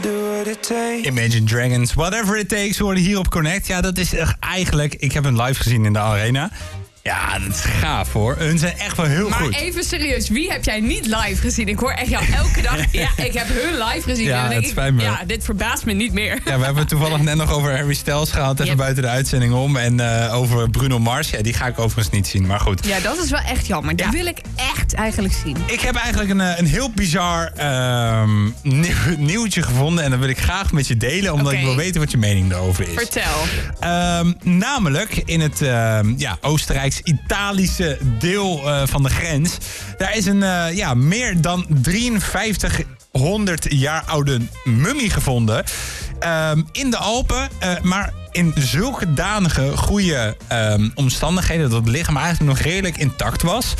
Imagine Dragons, Whatever It Takes, worden hier op Connect. Ja, dat is eigenlijk... Ik heb hem live gezien in de arena. Ja, dat is gaaf hoor. Hun zijn echt wel heel goed. Maar even serieus, wie heb jij niet live gezien? Ik hoor echt jou elke dag... Ja, ik heb hun live gezien. Ja, en dan denk het spijt me. Ja, dit verbaast me niet meer. Ja, we hebben het toevallig net nog over Harry Styles gehad. Even buiten de uitzending om. En over Bruno Mars. Ja, die ga ik overigens niet zien, maar goed. Ja, dat is wel echt jammer. Die wil ik echt eigenlijk zien. Ik heb eigenlijk een heel bizar nieuwtje gevonden. En dat wil ik graag met je delen. Omdat ik wil weten wat je mening erover is. Vertel. Namelijk in het Oostenrijks-Italische deel van de grens. Daar is een meer dan 5300 jaar oude mummie gevonden. In de Alpen. Maar in zulke danige goede omstandigheden dat het lichaam eigenlijk nog redelijk intact was.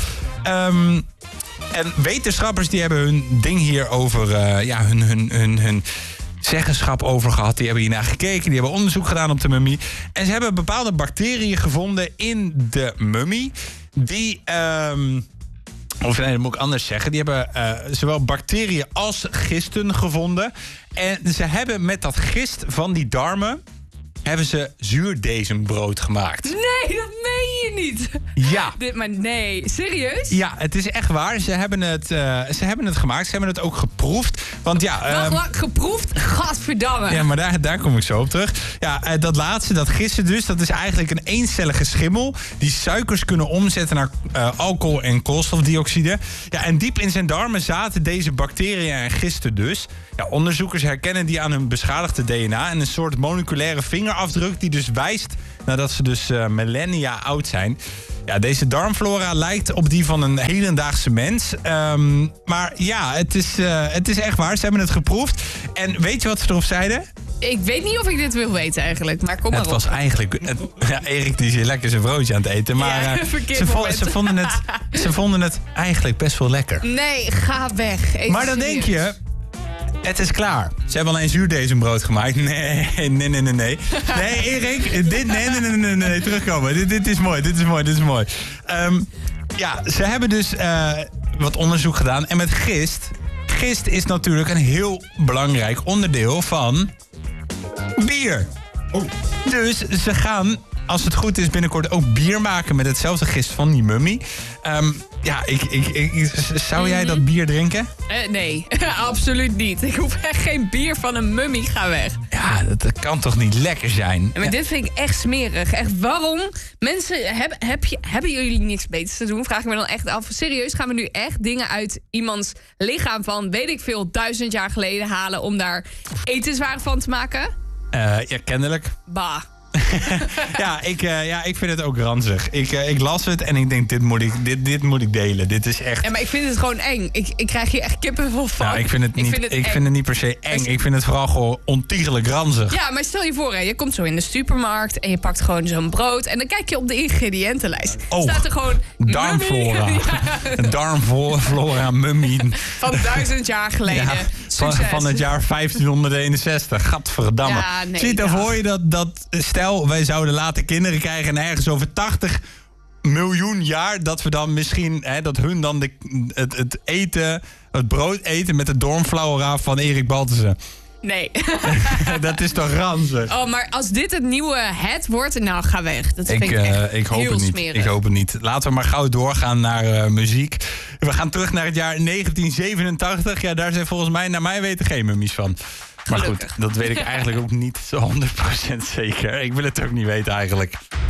En wetenschappers die hebben hun ding hier over hun zeggenschap over gehad. Die hebben hiernaar gekeken. Die hebben onderzoek gedaan op de mummie. En ze hebben bepaalde bacteriën gevonden in de mummie. Die... Of nee, dat moet ik anders zeggen. Die hebben zowel bacteriën als gisten gevonden. En ze hebben met dat gist van die darmen... hebben ze zuurdesembrood gemaakt. Nee, dat meen je niet. Ja. Maar nee, serieus? Ja, het is echt waar. Ze hebben het gemaakt. Ze hebben het ook geproefd. Want ja... Wacht, geproefd? Gadverdamme. Ja, maar daar kom ik zo op terug. Ja, dat laatste, dat gisten dus, dat is eigenlijk een eencellige schimmel... die suikers kunnen omzetten naar alcohol en koolstofdioxide. Ja, en diep in zijn darmen zaten deze bacteriën en gisten dus. Ja, onderzoekers herkennen die aan hun beschadigde DNA... en een soort moleculaire vingerafdruk die dus wijst... nadat ze dus millennia oud zijn. Ja, deze darmflora lijkt op die van een hedendaagse mens. Maar ja, het is echt waar. Ze hebben het geproefd. En weet je wat ze erop zeiden? Ik weet niet of ik dit wil weten eigenlijk, maar kom maar op. Het was eigenlijk... Erik die is hier lekker zijn broodje aan het eten. Maar ja, ze vonden het eigenlijk best wel lekker. Nee, ga weg. Even maar dan denk je... Het is klaar. Ze hebben alleen zuurdesembrood gemaakt. Nee. Nee, Erik. Nee, terugkomen. Dit is mooi. Ja, ze hebben dus wat onderzoek gedaan. En met gist... Gist is natuurlijk een heel belangrijk onderdeel van bier. Oh. Dus ze gaan, als het goed is, binnenkort ook bier maken met hetzelfde gist van die mummie. Zou jij dat bier drinken? Nee, absoluut niet. Ik hoef echt geen bier van een mummie. Ga weg. Ja, dat kan toch niet lekker zijn? Maar dit vind ik echt smerig. Echt, waarom? Mensen, hebben jullie niks beters te doen? Vraag ik me dan echt af. Serieus, gaan we nu echt dingen uit iemands lichaam van, weet ik veel, 1000 jaar geleden halen om daar etenswaren van te maken? Ja, kennelijk. Bah. Ik vind het ook ranzig. Ik las het en ik denk, dit moet ik delen. Dit is echt... Ja, maar ik vind het gewoon eng. Ik krijg hier echt kippenvel van. Nou, ik vind het niet per se eng. Ik vind het vooral gewoon ontiegelijk ranzig. Ja, maar stel je voor, je komt zo in de supermarkt en je pakt gewoon zo'n brood en dan kijk je op de ingrediëntenlijst. Staat er gewoon... Darmflora. Darmflora mummie. Van 1000 jaar geleden. Ja, van het jaar 1561. Gadverdamme. Ja, nee, Zie je voor je dat stel, wij zouden later kinderen krijgen en ergens over 80 miljoen jaar dat we dan misschien, dat hun dan het brood eten met de darmflora van Erik Baltussen. Nee. Dat is toch ranzig? Oh, maar als dit het nieuwe wordt, nou, ga weg. Dat vind ik echt ik hoop heel het niet. smerig. Ik hoop het niet. Laten we maar gauw doorgaan naar muziek. We gaan terug naar het jaar 1987. Ja, daar zijn volgens mij, naar mijn weten, geen mummies van. Maar Gelukkig. goed, dat weet ik eigenlijk ook niet 100% zeker. Ik wil het ook niet weten eigenlijk.